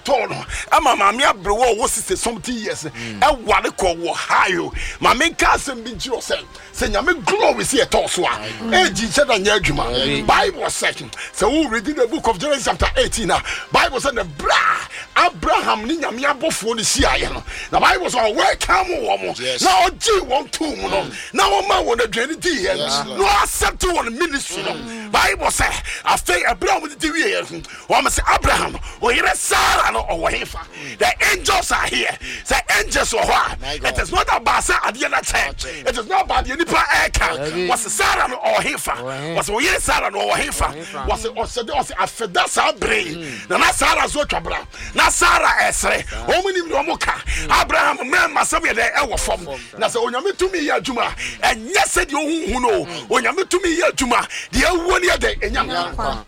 tono ama mame abrewo wo 60 something years e ware ko wo hayo mame ka asem bi nti o say nyame glory see e to so a e ji che da nya adwuma Bible says so we read the book of Genesis chapter 18 now Bible said the Abraham ni nyame abofo ni si aye no na Bible say welcome wo mo na o ji won to mu no na wo ma wo na dwani di here no accept one ministry no Bible say after Abraham di we here wo ma say Abraham o here Sarah no o hefa the angels are here say angels o ho it is not about say ade na church it is not about the nipa eka was Sarah no o hefa was o here Sarah no o hefa was afeda sa brain na Sarah so twabra na Sarah esre o munim no moka Abraham man masam ye de e wo fom na say onyame tumi ye adwuma enye se de ohunhu no onyame tumi ye adwuma de awuo ne de enyam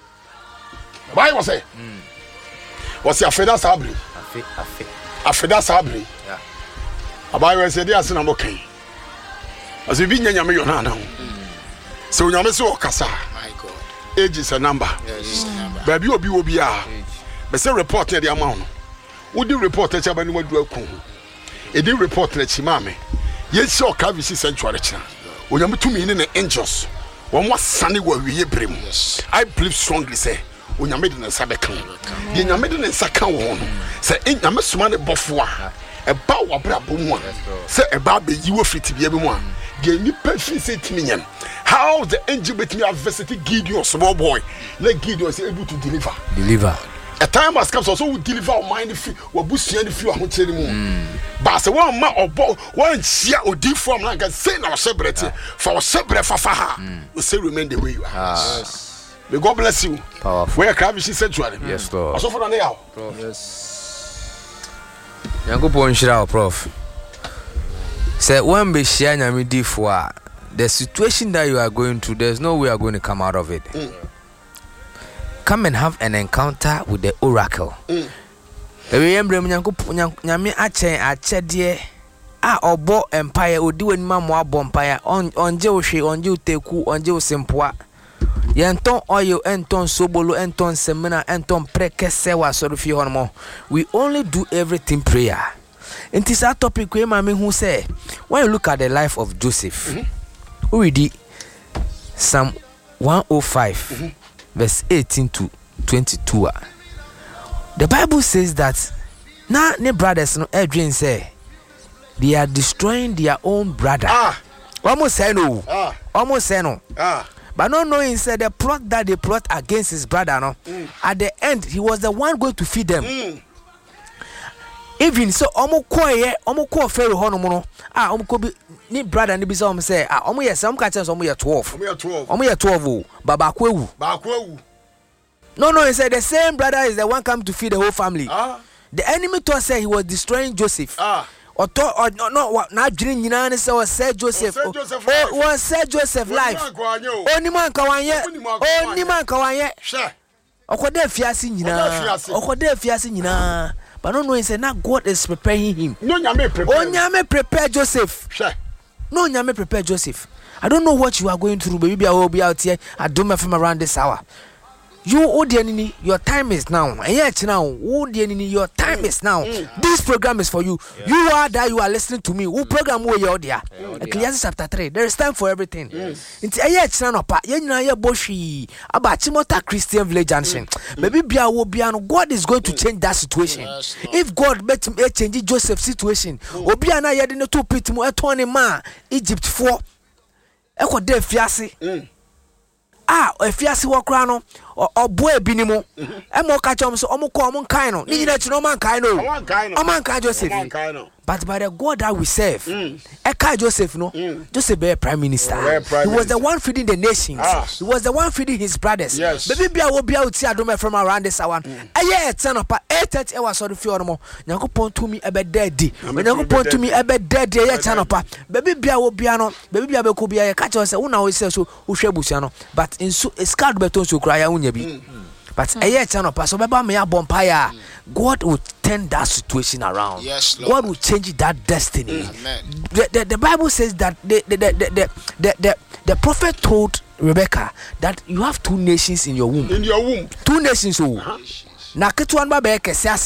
Bible say was afeda sa brain afeda sa brain abayo se de asena mo kan as bi nyanyame yo na na so onyame se o kasa my god age is a number baby obi a be say report na the amount wo di report e chaba ni wadu akun e di report na chimame ye si o ka visi sanctuary china onyame tumi ni na angels won wasane wa wiye brem I believe strongly say onyame de na sabekan ye nyame de na saka wo no say nyame soma ne bofo a e ba wa bra bomu a say e ba be yiwo fiti bia be mu a de ni perfect setiminyam how the angel with me have visited Gideon small boy let Gideon is able to deliver a time has come so we deliver our mind free we busua the few ahokyere mu ba se one ma obo one share odi form like say na celebrity for celebrate fafa ha we say remain the way you are yes may God bless you powerful where can we see sanctuary yes Lord also for na yaw yes Yankopon shira prof say one be share nyame di for the situation that you are going through there's no way you are going to come out of it come and have an encounter with the oracle ewe embre nyame achede a obo empire odi wani mamu abo empire onje ohwe onje uteku onje osempoa yenton oyo enton sobolo enton semina enton prekese wa sorofie hono we only do everything prayer. It is a topic where mama who say when you look at the life of Joseph we read Psalm 105 verse 18 to 22 the Bible says that now ne brothers no Adrian say they are destroying their own brother almost say no but not knowing said the plot that they plot against his brother no at the end he was the one going to feed them even so omo ko Pharaoh hono no omo ko bi ni brother ni bi so omo say omo yes omo ka chance omo ye 12 baba ko ewu no he said the same brother is the one come to feed the whole family the enemy thought say he was destroying Joseph no na dwene nyina ne say was say Joseph life oni man ka wanye okoda fiase nyina but no knowing say now God is preparing him. No nyame prepare Joseph. No nyame prepare Joseph. I don't know what you are going through, baby. I will be out here. I don't have him around this hour. You Odianini, your time is now. And yet now, Odianini, your time is now. This program is for you. Yeah. You are that you are listening to me. Who program where you are there? Ecclesiastes chapter 3. There is time for everything. It's a yet now pa. Yenna boshi about Timothy Christian Village Junction. Baby bia wo bia no God is going to change that situation. If God met change Joseph's situation, obi ana yede no to pit mu etone ma Egypt for eko de fiase. Efiase wo kra no obo ebinimu emo ka chom so omo ko omo kan no ni nyina chi no man kan no oman kan Joseph but by the God that we serve Joseph no Joseph be prime minister he was the one feeding the nations he was the one feeding his brothers baby bia wo bia uti adom from around this one eye etan pa 8:30 e was so fi ormo Nyankopon to me ebe daddy Nyankopon to me ebe daddy eye etan pa baby bia wo bia no baby bia be ko bia ye ka che say una wo say so wo hwe busia no but in so scarred beton so kra ya unya bi but so God will turn that situation around. Yes, Lord. God will change that destiny. The Bible says that the prophet told Rebecca that you have two nations in your womb. 2 nations. Na ketu anba be kese